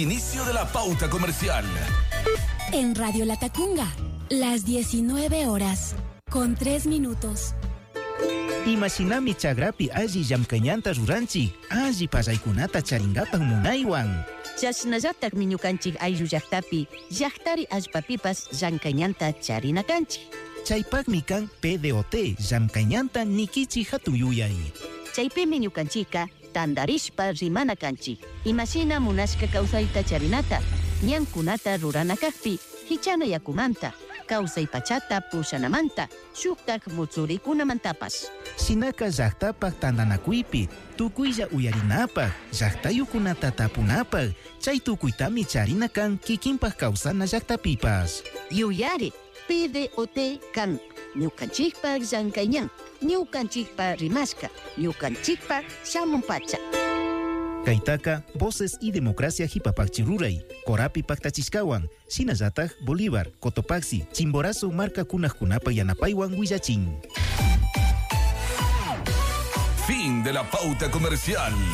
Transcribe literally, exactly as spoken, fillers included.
Inicio de la pauta comercial. En Radio Latacunga, las diecinueve horas, con tres minutos. Imaginami chagrapi alli llamkañanta ruranchik, alli pasaykunata charingapan munaywan. Chasnallatak miñukanchik ayllu llaqtapi, llaqtari allpapipas llamkañanta charinakanchik. Chaypakmi kan P D O T llamkañanta nikichik hatun yuyay. Chaypimi ñukanchika tandarishpa rimana kanchik. Imashina munashka kawsayta charinata, ñankunata rurana kaqpi, hichana yakumanta, kawsay pachata pushanamanta, shuktak mutsuricunamantapas. Shinaka llaqtapak tandanakuypi, tukuylla uyarinapak, llaqtayukunata tapunapak, chay tukuytami charina kan kikinpak kawsana llaqtapipas. Yuyari, P D O T kan ñukanchikpak llankayñan, ñukanchikpak rimashka, ñukanchikpak shamunpacha. Kaytaka, Voces y Democracia Hipapakchiruray, Corapi Pactachishkawan, Sinayataj, Bolívar, Cotopaxi, Chimborazo, Marca Kunajkunapa Yanapaywan, Huillachín. Fin de la pauta comercial.